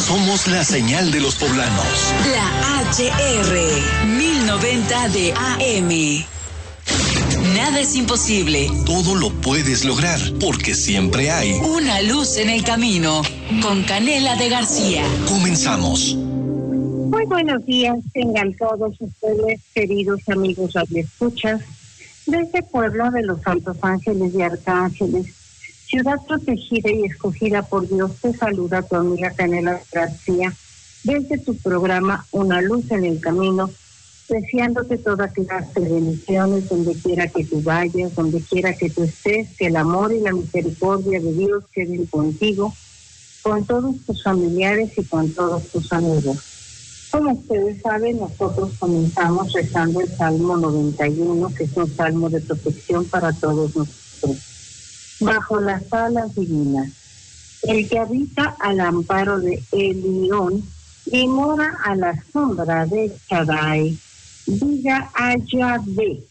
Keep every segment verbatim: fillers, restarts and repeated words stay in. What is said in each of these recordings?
Somos la señal de los poblanos. La H R mil noventa de A M. Nada es imposible. Todo lo puedes lograr, porque siempre hay una luz en el camino. Con Canela de García. Comenzamos. Muy buenos días, tengan todos ustedes, queridos amigos radioescuchas, desde Puebla de los Santos Ángeles y Arcángeles, ciudad protegida y escogida por Dios. Te saluda tu amiga Canela de García, desde tu programa Una Luz en el Camino, deseándote toda clase de bendiciones donde quiera que tú vayas, donde quiera que tú estés, que el amor y la misericordia de Dios queden contigo, con todos tus familiares y con todos tus amigos. Como ustedes saben, nosotros comenzamos rezando el Salmo noventa y uno, que es un salmo de protección para todos nosotros. Bajo las alas divinas, el que habita al amparo de Elión y mora a la sombra de Shaddai, diga a Yahvé,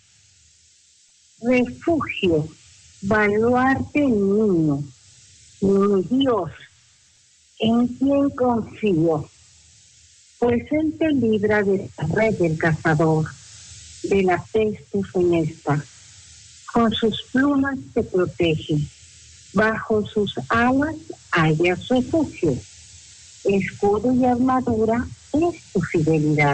refugio, baluarte mío, mi Dios, en quien confío. Pues él te libra de la red del cazador, de la peste funesta. Con sus plumas te protege. Bajo sus alas hallas refugio. Escudo y armadura es tu fidelidad.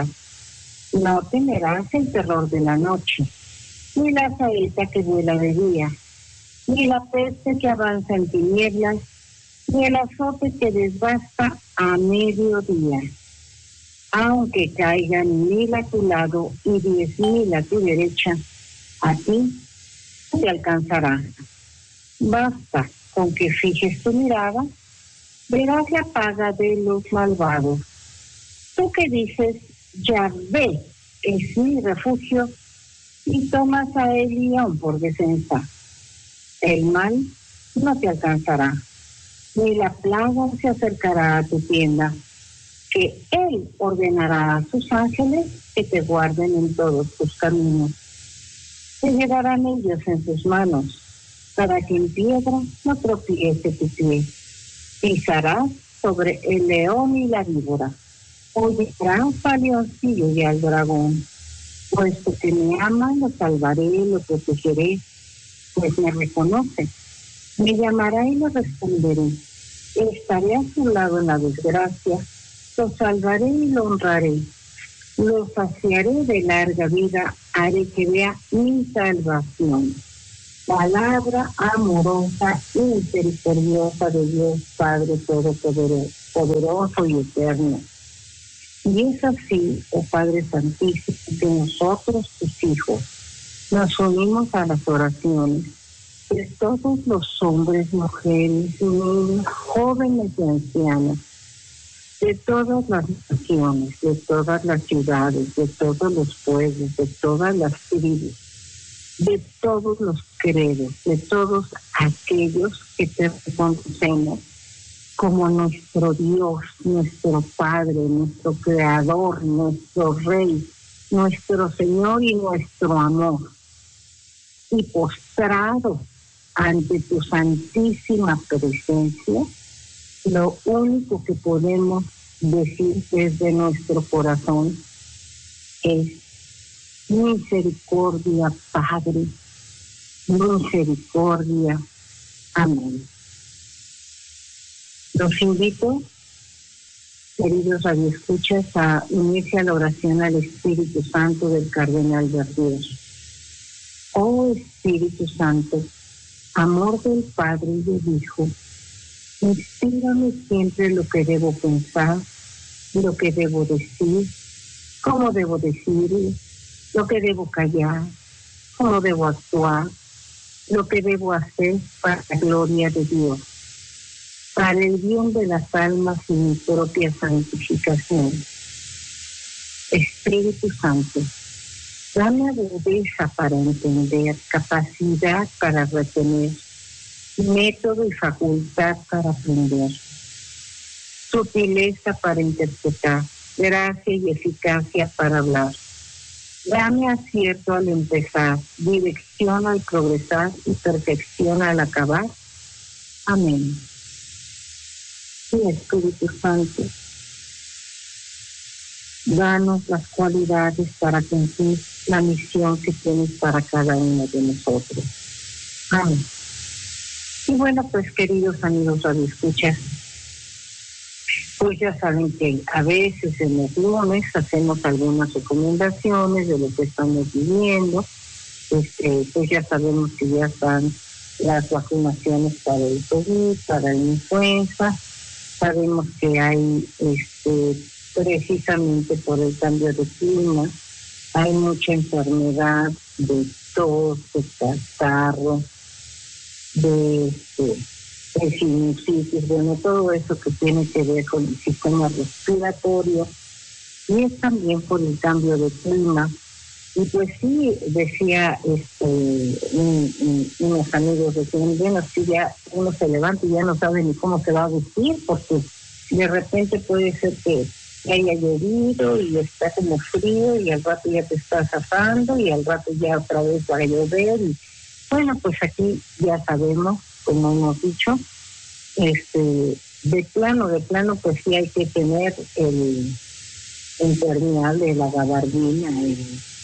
No temerás el terror de la noche, ni la saeta que vuela de día, ni la peste que avanza en tinieblas, ni el azote que desbasta a mediodía. Aunque caigan mil a tu lado y diez mil a tu derecha, a ti te alcanzará. Basta con que fijes tu mirada, verás la paga de los malvados. Tú que dices, Yahvé es mi refugio, y tomas a Elión por defensa. El mal no te alcanzará, ni la plaga se acercará a tu tienda, que él ordenará a sus ángeles que te guarden en todos tus caminos. Te llevarán ellos en sus manos, para que en piedra no tropiece tu pie. Pisarás sobre el león y la víbora, hollarás al leoncillo y al dragón. Puesto que me ama, lo salvaré, lo protegeré, pues me reconoce. Me llamará y lo responderé. Estaré a su lado en la desgracia. Lo salvaré y lo honraré. Lo saciaré de larga vida, haré que vea mi salvación. Palabra amorosa y misericordiosa de Dios Padre Todopoderoso y eterno. Y es así, oh Padre Santísimo, que nosotros, tus hijos, nos unimos a las oraciones de todos los hombres, mujeres, niños, jóvenes y ancianos, de todas las naciones, de todas las ciudades, de todos los pueblos, de todas las tribus, de todos los credos, de todos aquellos que te reconocemos como nuestro Dios, nuestro Padre, nuestro Creador, nuestro Rey, nuestro Señor y nuestro amor. Y postrado ante tu santísima presencia, lo único que podemos decir desde nuestro corazón es misericordia, Padre, misericordia. Amén. Los invito, queridos radioescuchas, a unirse a la oración al Espíritu Santo del Cardenal Verdier. Oh Espíritu Santo, amor del Padre y del Hijo, inspírame siempre lo que debo pensar, lo que debo decir, cómo debo decirlo, lo que debo callar, cómo debo actuar, lo que debo hacer para la gloria de Dios, para el bien de las almas y mi propia santificación. Espíritu Santo, dame agudeza para entender, capacidad para retener, método y facultad para aprender, sutileza para interpretar, gracia y eficacia para hablar. Dame acierto al empezar, dirección al progresar y perfección al acabar. Amén. Sí, Espíritu Santo, danos las cualidades para cumplir la misión que tienes para cada uno de nosotros. Amén. Y bueno, pues queridos amigos radioescuchas, pues ya saben que a veces en los lunes hacemos algunas recomendaciones de lo que estamos viviendo. Este, pues ya sabemos que ya están las vacunaciones para el COVID, para la influenza. Sabemos que hay, este, precisamente por el cambio de clima, hay mucha enfermedad de tos, de catarro, de, este, de sinusitis, bueno, todo eso que tiene que ver con el sistema respiratorio, y es también por el cambio de clima. Y pues sí, decía este un, un, unos amigos, decían, bueno, si ya uno se levanta y ya no sabe ni cómo se va a vestir, porque de repente puede ser que haya llovido y está como frío y al rato ya te está zafando y al rato ya otra vez va a llover. Y bueno, pues aquí ya sabemos, como hemos dicho, este de plano, de plano, pues sí hay que tener el impermeable, la gabardina, el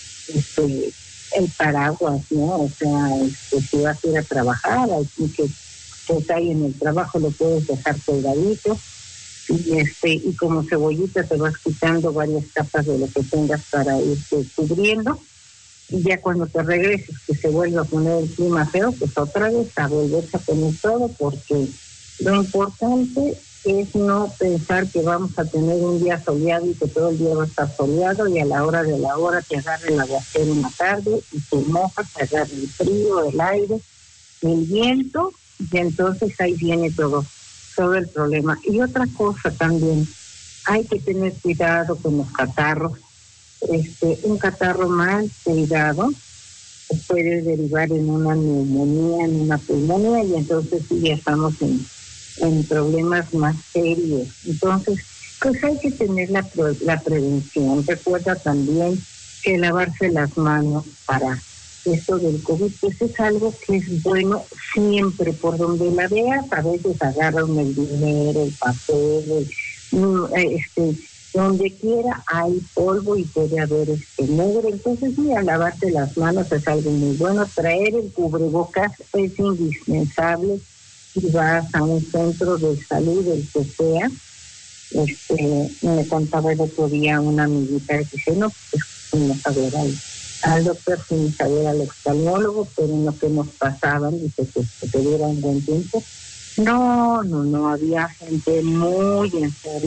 este el paraguas, ¿no? O sea, este, si vas a ir a trabajar, así que pues ahí en el trabajo lo puedes dejar colgadito, y este y como cebollita te vas quitando varias capas de lo que tengas para irte cubriendo, y ya cuando te regreses, que se vuelva a poner el clima feo, pues otra vez a volverse a poner todo, porque lo importante es no pensar que vamos a tener un día soleado y que todo el día va a estar soleado y a la hora de la hora te agarre el aguacero en la tarde y te mojas, te agarre el frío, el aire, el viento, y entonces ahí viene todo, todo el problema. Y otra cosa también, hay que tener cuidado con los catarros. Este, un catarro mal cuidado puede derivar en una neumonía, en una pulmonía, y entonces sí ya estamos en en problemas más serios. Entonces, pues hay que tener la, la prevención. Recuerda también que lavarse las manos para esto del COVID, pues es algo que es bueno siempre, por donde la veas. A veces agarran el dinero, el papel, el, este, donde quiera hay polvo y puede haber este mugre. Entonces, mira, lavarte las manos es algo muy bueno. Traer el cubrebocas es indispensable. Si vas a un centro de salud, el que sea, este, me contaba el otro día una amiguita que dice, no, pues fuimos a ver al, al doctor, fuimos a ver al oftalmólogo, pero en lo que nos pasaban, dice que se tuviera un buen tiempo. No, no, no, había gente muy enferma.